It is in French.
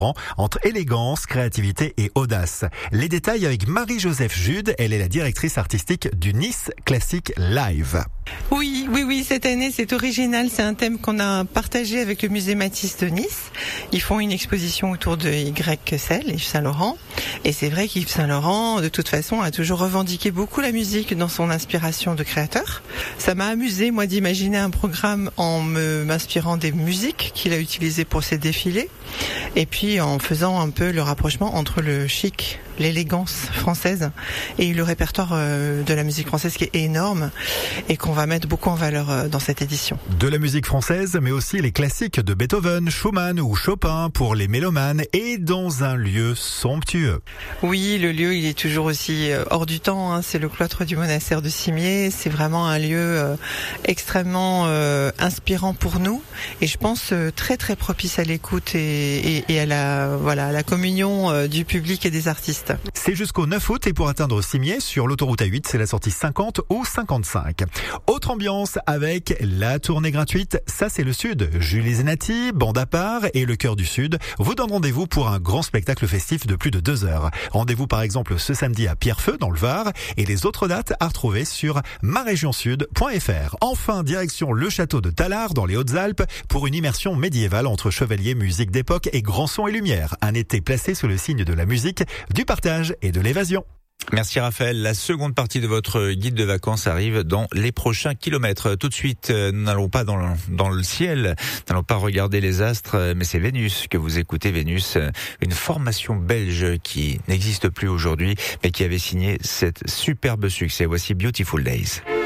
entre élégance, créativité et audace. Les détails avec Marie-Joseph Jude, elle est la directrice artistique du Nice Classic Live. Oui, cette année c'est original, c'est un thème qu'on a partagé avec le musée Matisse de Nice. Ils font une exposition autour de YSL, Yves Saint-Laurent, et c'est vrai qu'Yves Saint-Laurent, de toute façon, a toujours revendiqué beaucoup la musique dans son inspiration de créateur. Ça m'a amusé, moi, d'imaginer un programme en m'inspirant des musiques qu'il a utilisées pour ses défilés, et puis en faisant un peu le rapprochement entre le chic, l'élégance française et le répertoire de la musique française qui est énorme et qu'on va mettre beaucoup en valeur dans cette édition. De la musique française, mais aussi les classiques de Beethoven, Schumann ou Chopin pour les mélomanes et dans un lieu somptueux. Oui, le lieu il est toujours aussi hors du temps, hein. C'est le cloître du monastère de Cimiez. C'est vraiment un lieu extrêmement inspirant pour nous et je pense très très propice à l'écoute et à la communion du public et des artistes. C'est jusqu'au 9 août et pour atteindre Cimiez sur l'autoroute A8, c'est la sortie 50 ou 55. Autre ambiance avec la tournée gratuite, ça c'est le Sud. Julie Zenati, Bande à part et le Cœur du Sud vous donnent rendez-vous pour un grand spectacle festif de plus de 2 heures. Rendez-vous par exemple ce samedi à Pierrefeu dans le Var et les autres dates à retrouver sur maregionsud.fr. Enfin, direction le château de Tallard dans les Hautes-Alpes pour une immersion médiévale entre chevaliers, musique d'époque et grands sons et lumière. Un été placé sous le signe de la musique, du partage et de l'évasion. Merci Raphaël. La seconde partie de votre guide de vacances arrive dans les prochains kilomètres. Tout de suite, nous n'allons pas dans le ciel, nous n'allons pas regarder les astres, mais c'est Vénus que vous écoutez. Vénus, une formation belge qui n'existe plus aujourd'hui, mais qui avait signé cet superbe succès. Voici Beautiful Days.